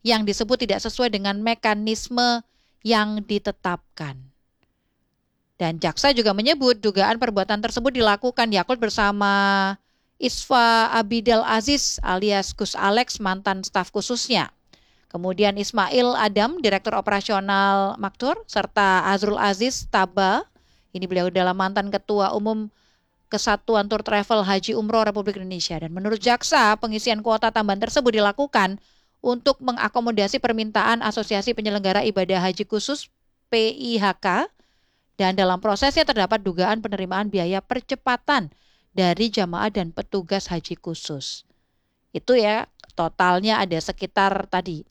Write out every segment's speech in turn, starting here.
yang disebut tidak sesuai dengan mekanisme yang ditetapkan. Dan jaksa juga menyebut dugaan perbuatan tersebut dilakukan Yakult bersama Isfa Abidal Aziz alias Gus Alex, mantan staf khususnya. Kemudian Ismail Adam, Direktur Operasional Maktur, serta Azrul Aziz Taba, ini beliau adalah mantan Ketua Umum Kesatuan Tur Travel Haji Umroh Republik Indonesia. Dan menurut jaksa, pengisian kuota tambahan tersebut dilakukan untuk mengakomodasi permintaan Asosiasi Penyelenggara Ibadah Haji Khusus PIHK, dan dalam prosesnya terdapat dugaan penerimaan biaya percepatan dari jamaah dan petugas haji khusus. Itu ya, totalnya ada sekitar tadi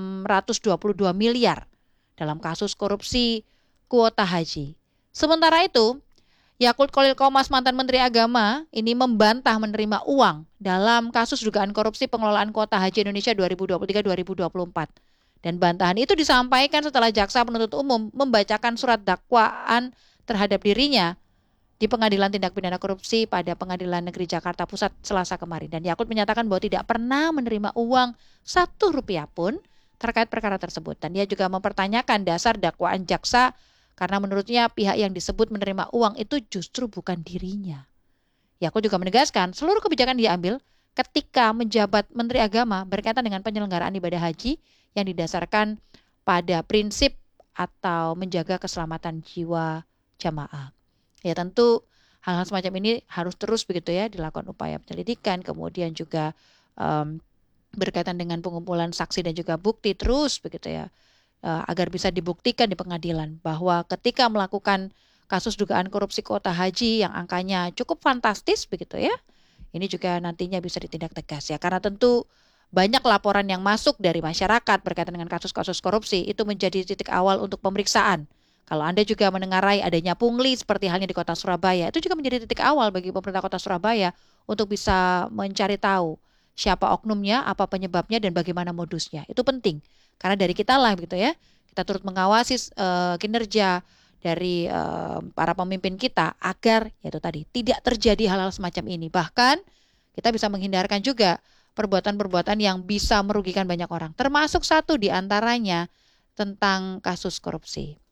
622 miliar dalam kasus korupsi kuota haji. Sementara itu, Yakult Khalil Qomas, mantan Menteri Agama, ini membantah menerima uang dalam kasus dugaan korupsi pengelolaan kuota haji Indonesia 2023-2024. Dan bantahan itu disampaikan setelah jaksa penuntut umum membacakan surat dakwaan terhadap dirinya di Pengadilan Tindak Pidana Korupsi pada Pengadilan Negeri Jakarta Pusat Selasa kemarin. Dan Yakult menyatakan bahwa tidak pernah menerima uang 1 rupiah pun terkait perkara tersebut. Dan dia juga mempertanyakan dasar dakwaan jaksa karena menurutnya pihak yang disebut menerima uang itu justru bukan dirinya. Yakult juga menegaskan seluruh kebijakan diambil ketika menjabat Menteri Agama berkaitan dengan penyelenggaraan ibadah haji yang didasarkan pada prinsip atau menjaga keselamatan jiwa jamaah. Ya tentu hal-hal semacam ini harus terus begitu ya dilakukan upaya penyelidikan, kemudian juga berkaitan dengan pengumpulan saksi dan juga bukti terus begitu ya, agar bisa dibuktikan di pengadilan bahwa ketika melakukan kasus dugaan korupsi kuota haji yang angkanya cukup fantastis begitu ya, ini juga nantinya bisa ditindak tegas ya, karena tentu banyak laporan yang masuk dari masyarakat berkaitan dengan kasus-kasus korupsi, itu menjadi titik awal untuk pemeriksaan. Kalau Anda juga mendengarai adanya pungli seperti halnya di kota Surabaya, itu juga menjadi titik awal bagi pemerintah kota Surabaya untuk bisa mencari tahu siapa oknumnya, apa penyebabnya, dan bagaimana modusnya. Itu penting, karena dari kita lah begitu ya, kita turut mengawasi kinerja dari para pemimpin kita agar yaitu tadi tidak terjadi hal-hal semacam ini. Bahkan kita bisa menghindarkan juga perbuatan-perbuatan yang bisa merugikan banyak orang, termasuk satu di antaranya tentang kasus korupsi.